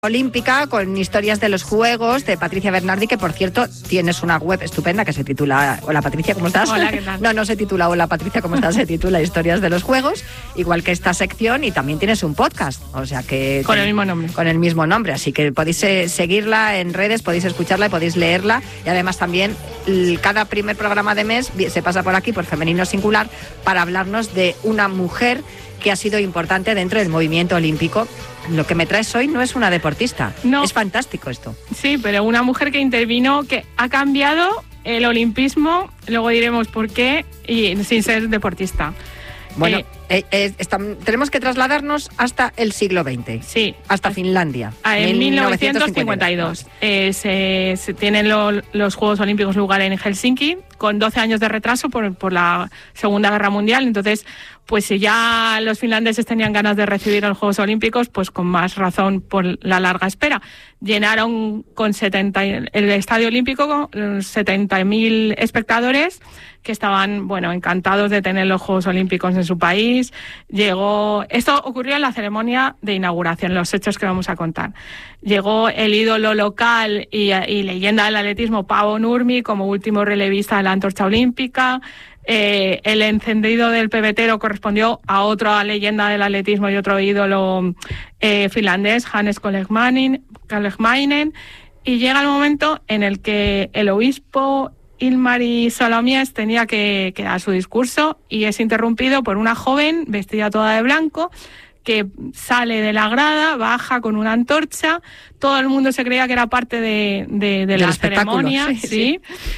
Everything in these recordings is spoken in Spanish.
Olímpica con historias de los Juegos de Patricia Bernardi, que por cierto tienes una web estupenda que se titula Hola Patricia, ¿cómo estás? Hola, ¿qué tal? No se titula Hola Patricia, ¿cómo estás? Se titula Historias de los Juegos, igual que esta sección, y también tienes un podcast, o sea que... Con el mismo nombre. Con el mismo nombre, así que podéis seguirla en redes, podéis escucharla y podéis leerla, y además también cada primer programa de mes se pasa por aquí, por Femenino Singular, para hablarnos de una mujer que ha sido importante dentro del movimiento olímpico. Lo que me traes hoy no es una deportista. No. Es fantástico esto. Sí, pero una mujer que intervino, que ha cambiado el olimpismo, luego diremos por qué, y sin ser deportista. Bueno, tenemos que trasladarnos hasta el siglo XX. Sí. Hasta Finlandia. En 1952. Se tienen los Juegos Olímpicos lugar en Helsinki, con 12 años de retraso por la Segunda Guerra Mundial. Entonces, pues si ya los finlandeses tenían ganas de recibir los Juegos Olímpicos, pues con más razón por la larga espera. Llenaron el Estadio Olímpico con 70.000 espectadores que estaban, encantados de tener los Juegos Olímpicos en su país. Esto ocurrió en la ceremonia de inauguración, los hechos que vamos a contar. Llegó el ídolo local y leyenda del atletismo Paavo Nurmi como último relevista de la antorcha olímpica. El encendido del pebetero correspondió a otra leyenda del atletismo y otro ídolo finlandés, Hannes Kolehmainen, y llega el momento en el que el obispo Ilmari Solomies tenía que dar su discurso y es interrumpido por una joven vestida toda de blanco que sale de la grada, baja con una antorcha. Todo el mundo se creía que era parte de la ceremonia, sí.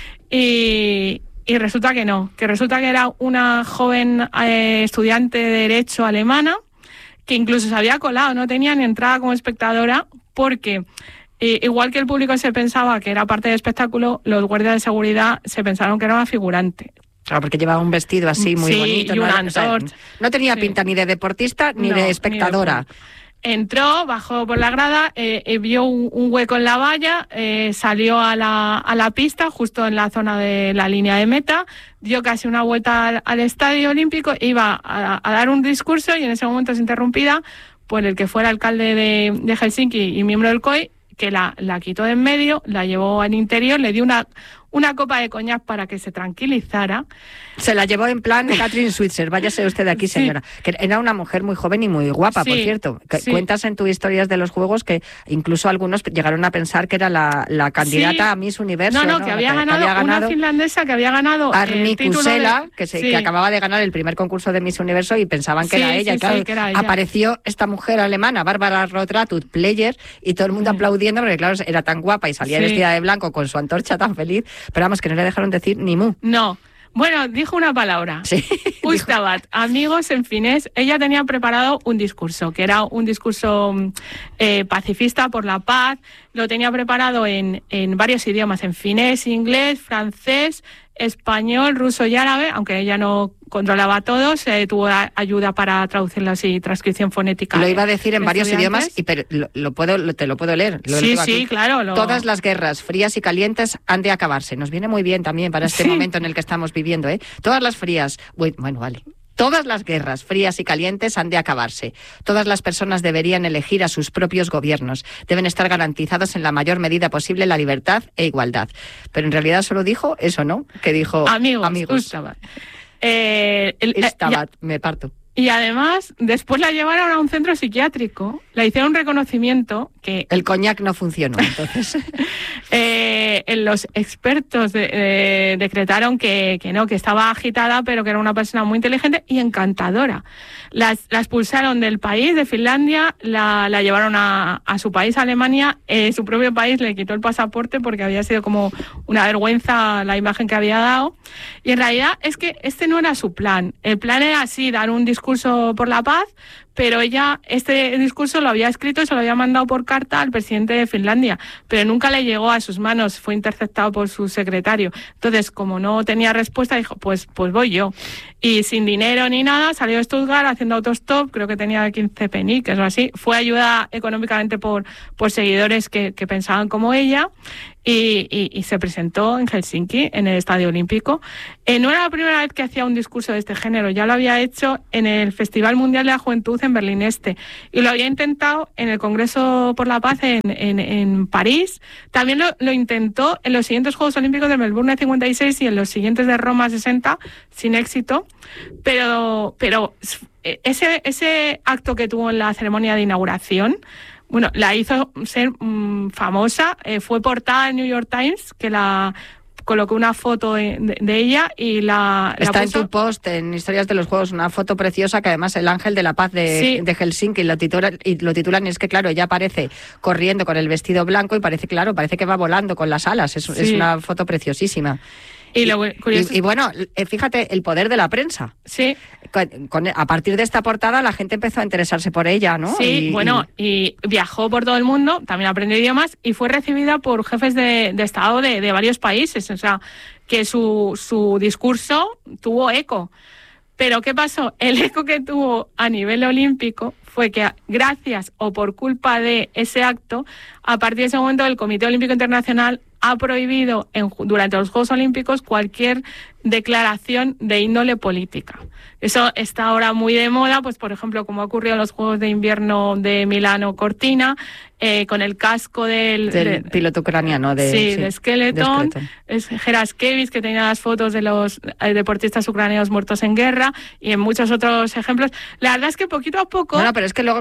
Y resulta que no, que era una joven estudiante de Derecho alemana que incluso se había colado, no tenía ni entrada como espectadora porque... igual que el público se pensaba que era parte del espectáculo, los guardias de seguridad se pensaron que era una figurante. Claro, porque llevaba un vestido así muy bonito. Y no tenía pinta ni de deportista ni de espectadora. Entró, bajó por la grada, vio un hueco en la valla, salió a la pista, justo en la zona de la línea de meta, dio casi una vuelta al Estadio Olímpico, iba a dar un discurso y en ese momento es interrumpida por el que fuera alcalde de Helsinki y miembro del COI, que la quitó de en medio, la llevó al interior, le dio una copa de coñac para que se tranquilizara. Se la llevó en plan Catherine Switzer, váyase usted de aquí, señora. Sí. Que era una mujer muy joven y muy guapa, por cierto. Cuentas en tus historias de los Juegos que incluso algunos llegaron a pensar que era la candidata a Miss Universo. No, que había ganado una finlandesa que había ganado Armi Kusela, que acababa de ganar el primer concurso de Miss Universo y pensaban que era ella. Claro, que era ella. Apareció esta mujer alemana, Bárbara Rotratut Player, y todo el mundo aplaudiendo porque claro, era tan guapa y salía vestida de blanco con su antorcha tan feliz. Pero vamos, que no le dejaron decir ni mu. No. Bueno, dijo una palabra. Sí. Ustabat, amigos en finés. Ella tenía preparado un discurso, que era un discurso pacifista por la paz. Lo tenía preparado en varios idiomas, en finés, inglés, francés, español, ruso y árabe, aunque ella no controlaba todos, tuvo ayuda para traducirlos y transcripción fonética. Lo iba a decir en varios idiomas, pero te lo puedo leer. Sí, claro. Todas las guerras frías y calientes han de acabarse. Nos viene muy bien también para este momento en el que estamos viviendo, ¿eh? Todas las guerras frías y calientes han de acabarse. Todas las personas deberían elegir a sus propios gobiernos. Deben estar garantizados en la mayor medida posible la libertad e igualdad. Pero en realidad solo dijo eso, ¿no? Que dijo amigos. Ustabat. Me parto. Y además, después la llevaron a un centro psiquiátrico, le hicieron un reconocimiento que... El coñac no funcionó, entonces. Los expertos decretaron que estaba agitada, pero que era una persona muy inteligente y encantadora. La expulsaron del país, de Finlandia, la llevaron a su país, Alemania. Su propio país le quitó el pasaporte porque había sido como una vergüenza la imagen que había dado. Y en realidad es que este no era su plan. El plan era así, dar un discurso por la paz, pero ella este discurso lo había escrito y se lo había mandado por carta al presidente de Finlandia, pero nunca le llegó a sus manos, fue interceptado por su secretario. Entonces, como no tenía respuesta, dijo, pues voy yo. Y sin dinero ni nada, salió de Stuttgart haciendo autostop, creo que tenía 15 peniques o así. Fue ayuda económicamente por seguidores que pensaban como ella. Y se presentó en Helsinki, en el Estadio Olímpico. No era la primera vez que hacía un discurso de este género, ya lo había hecho en el Festival Mundial de la Juventud 2012 en Berlín Este. Y lo había intentado en el Congreso por la Paz en París. También lo intentó en los siguientes Juegos Olímpicos de Melbourne 56 y en los siguientes de Roma 60, sin éxito. Pero ese acto que tuvo en la ceremonia de inauguración, bueno, la hizo ser famosa. Fue portada en New York Times, que la colocó una foto de ella y está puso en tu post en Historias de los Juegos, una foto preciosa que además el ángel de la paz de Helsinki lo titulan, y es que claro, ella aparece corriendo con el vestido blanco y parece que va volando con las alas, es una foto preciosísima. Y bueno, fíjate, el poder de la prensa. Sí. A partir de esta portada la gente empezó a interesarse por ella, ¿no? Sí, y viajó por todo el mundo, también aprendió idiomas y fue recibida por jefes de Estado de varios países. O sea, que su discurso tuvo eco. Pero ¿qué pasó? El eco que tuvo a nivel olímpico fue que gracias o por culpa de ese acto, a partir de ese momento el Comité Olímpico Internacional ha prohibido durante los Juegos Olímpicos cualquier declaración de índole política. Eso está ahora muy de moda, pues por ejemplo, como ha ocurrido en los Juegos de Invierno de Milano Cortina, con el casco del piloto ucraniano de Skeleton, es Geraskevich, que tenía las fotos de los deportistas ucranianos muertos en guerra, y en muchos otros ejemplos. La verdad es que poquito a poco... Bueno, pero es que luego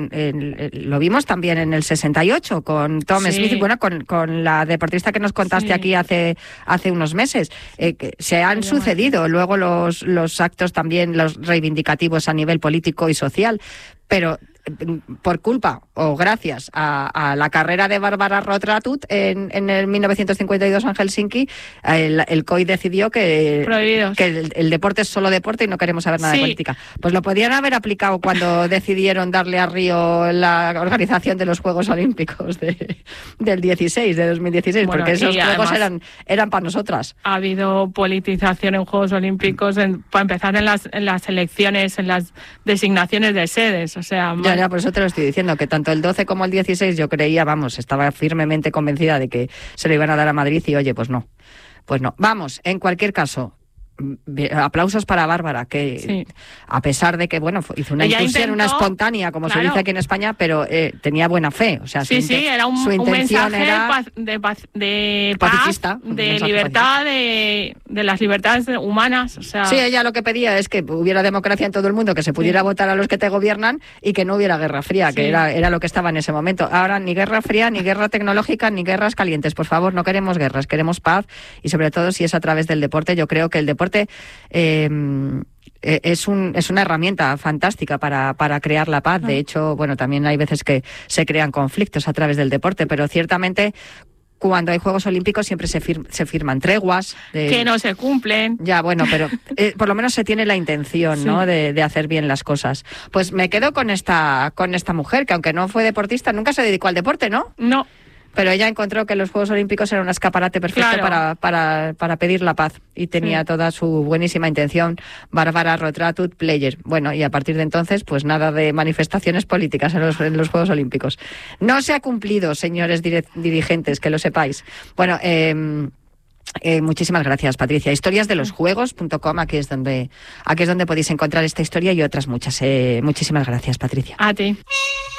lo vimos también en el 68 con Tom Smith, y bueno, con la deportista que nos contaste aquí hace unos meses. Que se han sucedido luego los actos también, los reivindicativos a nivel político y social, pero por culpa o gracias a la carrera de Bárbara Rothratut en el 1952 en Helsinki, el COI decidió que el deporte es solo deporte y no queremos saber nada de política. Pues lo podían haber aplicado cuando decidieron darle a Río la organización de los Juegos Olímpicos del 16, de 2016, bueno, porque esos juegos eran para nosotras. Ha habido politización en Juegos Olímpicos, para empezar en las elecciones, en las designaciones de sedes, o sea... Ya, por eso te lo estoy diciendo, que tanto el 12 como el 16 yo creía, estaba firmemente convencida de que se lo iban a dar a Madrid y oye, pues no. Vamos, en cualquier caso, aplausos para Bárbara, que a pesar de que hizo una incursión, una espontantánea, como se dice aquí en España, pero tenía buena fe, o sea, era un intención mensaje era de pacifista, paz, de libertad, de las libertades humanas, o sea... Sí, ella lo que pedía es que hubiera democracia en todo el mundo, que se pudiera votar a los que te gobiernan y que no hubiera guerra fría, que era lo que estaba en ese momento. Ahora ni guerra fría, ni guerra tecnológica, ni guerras calientes, por favor, no queremos guerras, queremos paz, y sobre todo si es a través del deporte. Yo creo que el deporte es una herramienta fantástica para crear la paz. De hecho, también hay veces que se crean conflictos a través del deporte, pero ciertamente cuando hay Juegos Olímpicos siempre se firman treguas. Que no se cumplen. Ya, pero por lo menos se tiene la intención, ¿no?, de hacer bien las cosas. Pues me quedo con esta mujer, que aunque no fue deportista, nunca se dedicó al deporte, ¿no? No. Pero ella encontró que los Juegos Olímpicos eran un escaparate perfecto para pedir la paz, y tenía toda su buenísima intención. Bárbara Rothratut, player. Bueno, y a partir de entonces, pues nada de manifestaciones políticas en los Juegos Olímpicos. No se ha cumplido, señores dirigentes, que lo sepáis. Bueno, muchísimas gracias, Patricia. Historiasdelosjuegos.com, aquí es donde podéis encontrar esta historia y otras muchas. Muchísimas gracias, Patricia. A ti.